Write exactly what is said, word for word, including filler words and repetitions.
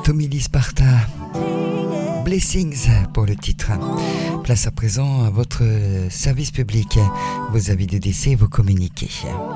Tommy Lee Sparta, Blessings pour le titre. Place à présent à votre service public, vos avis de décès et vos communiqués.